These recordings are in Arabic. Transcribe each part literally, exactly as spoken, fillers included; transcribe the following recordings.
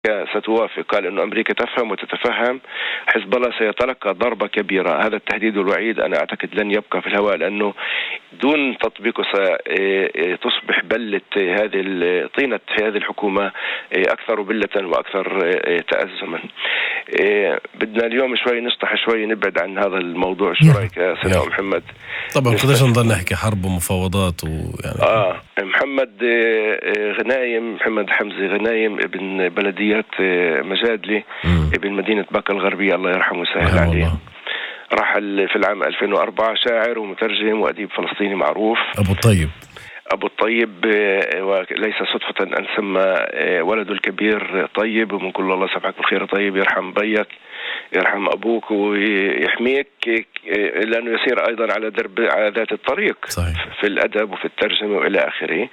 ستوافق، قال أن أمريكا تفهم وتتفهم، حزب الله سيتلقى ضربة كبيرة. هذا التهديد والوعيد أنا أعتقد لن يبقى في الهواء، لأنه دون تطبيقه ستصبح بلة هذه طينة هذه الحكومة أكثر بلة وأكثر تأزما. بدنا اليوم شوي نسطح شوي نبعد عن هذا الموضوع. شو رأيك يا سيدنا محمد؟ طبعا قديش نضل نحكي حرب ومفاوضات ويعني آه محمد غنايم محمد حمزة غنايم ابن بلدية مجادلي ابن مدينة باكا الغربية الله يرحمه ويسهل عليه، رحل في العام ألفين وأربعة، شاعر ومترجم وأديب فلسطيني معروف. أبو الطيب أبو الطيب، وليس صدفة أن سمى ولده الكبير طيب، ومن كل الله سبحانه بالخير طيب، يرحم بيك يرحم أبوك ويحميك، لأنه يسير أيضا على درب على ذات الطريق صحيح. في الأدب وفي الترجمة وإلى آخره.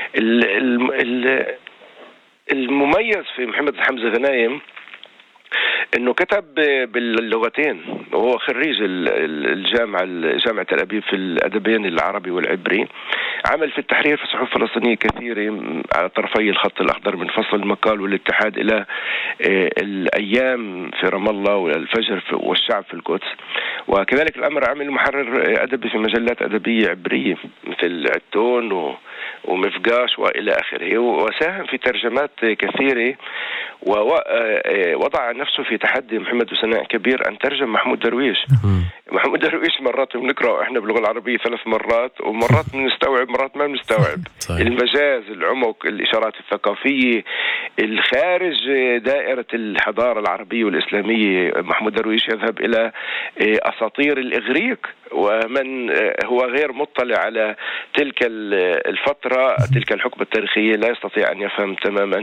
المميز في محمد حمزة غنايم انه كتب باللغتين، وهو خريج الجامعه جامعه تل ابيب في الادبين العربي والعبري. عمل في التحرير في صحف فلسطينيه كثيره على طرفي الخط الاخضر من فصل المقال والاتحاد الى الايام في رام الله والفجر والشعب في القدس. وكذلك الامر عمل محرر ادبي في مجلات ادبيه عبريه مثل عتون ومفقاش والى اخره، وساهم في ترجمات كثيره، ووضع نفسه في تحدي محمد وسناء كبير أن ترجم محمود درويش. محمود درويش مرات بنقرأ إحنا باللغة العربية ثلاث مرات، ومرات بنستوعب مرات ما بنستوعب. المجاز، العمق، الإشارات الثقافية الخارج دائرة الحضارة العربية والإسلامية. محمود درويش يذهب إلى أساطير الإغريق، ومن هو غير مطلع على تلك الفترة تلك الحقبة التاريخية لا يستطيع أن يفهم تماما.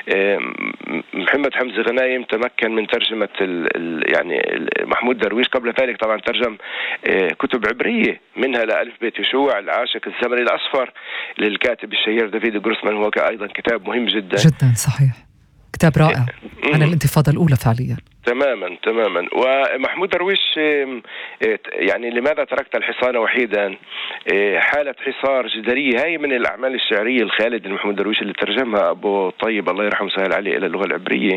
محمد حمزة غنايم تمكن من ترجمة يعني محمود درويش. قبل ذلك طبعا ترجم كتب عبرية، منها لألف بيت يشوع، العاشق، الزمن الأصفر للكاتب الشهير دافيد جروسمان، هو أيضا كتاب مهم جدا جدا. صحيح، كتاب رائع عن الانتفاضة الأولى فعليا. تماما تماما. ومحمود درويش يعني لماذا تركت الحصان وحيدا، حالة حصار جدارية، هاي من الأعمال الشعرية الخالد محمود درويش اللي ترجمها أبو طيب الله يرحمه ويسهل عليه إلى اللغة العبرية.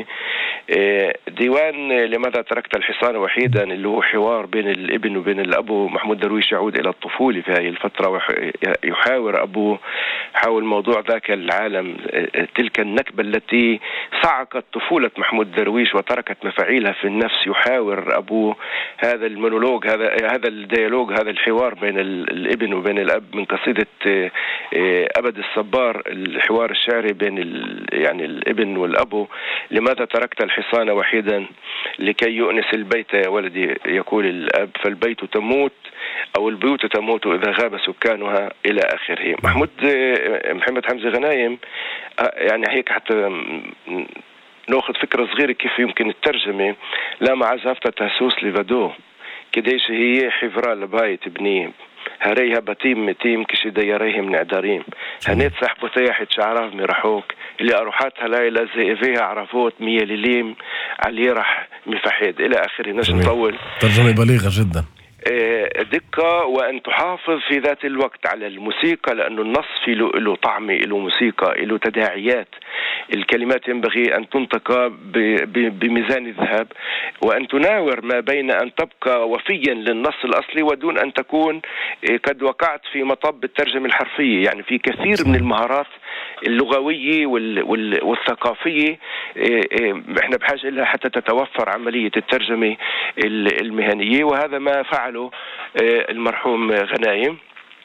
ديوان لماذا تركت الحصان وحيدا اللي هو حوار بين الابن وبين الأبو. محمود درويش يعود إلى الطفولة في هذه الفترة، ويحاور أبوه حول موضوع ذاك العالم، تلك النكبة التي صعقت طفولة محمود درويش وتركت مفاعيل في النفس. يحاور أبوه هذا المونولوج، هذا هذا الديالوج، هذا الحوار بين الابن وبين الأب من قصيدة أبد الصبار، الحوار الشعري بين يعني الابن والأب. لماذا تركت الحصان وحيدا لكي يؤنس البيت يا ولدي، يقول الأب، فالبيت تموت أو البيوت تموت إذا غاب سكانها إلى آخره. محمود محمد حمزة غنايم يعني هيك حتى نأخذ فكرة صغيرة كيف يمكن الترجمة. لا معزفتة تهسوس لفادو كديش هي حفرة لبايت بنيه هريها بتيم متيم كشي دياريهم نعداريم هنيت سحبو تيحت شعراف مرحوك اللي أروحاتها لا يلزي إفيها عرفوت مية لليم علي رح مفحيد إلى آخره. نش نطول. ترجمة بليغة جدا، دقة، وأن تحافظ في ذات الوقت على الموسيقى، لأنه النص في له طعم، له موسيقى، له تداعيات. الكلمات ينبغي أن تنطق بميزان الذهب، وأن تناور ما بين أن تبقى وفيا للنص الأصلي ودون أن تكون قد وقعت في مطب الترجمة الحرفية. يعني في كثير من المهارات اللغوية والثقافية احنا بحاجة لها حتى تتوفر عملية الترجمة المهنية، وهذا ما فعله المرحوم غنايم.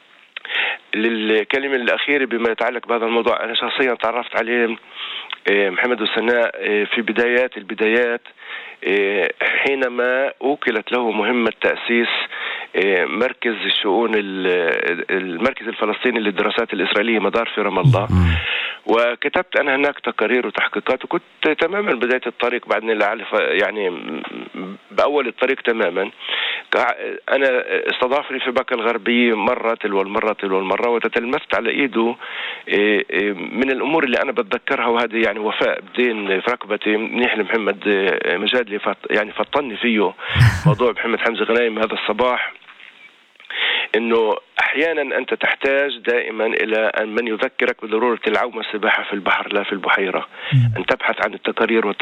للكلمة الأخيرة بما يتعلق بهذا الموضوع، أنا شخصيا تعرفت عليه محمد وسناء في بدايات البدايات حينما أوكلت له مهمة تأسيس مركز الشؤون المركز الفلسطيني للدراسات الإسرائيلية مدار في رام الله، وكتبت أنا هناك تقارير وتحقيقات، وكنت تماما بداية الطريق بعدني لعلف يعني بأول الطريق تماما. أنا استضافني في باكا الغربية مرة تلو المرة تلو المرة، وتتلمست على إيده من الأمور اللي أنا بتذكرها، وهذه يعني وفاء بدين في ركبتي منيح لمحمد مجادلي يعني فطني فيه موضوع محمد حمزة غنايم هذا الصباح. أنه أحيانا أنت تحتاج دائما إلى من يذكرك بضرورة العوم والسباحة في البحر لا في البحيرة. أن تبحث عن التقارير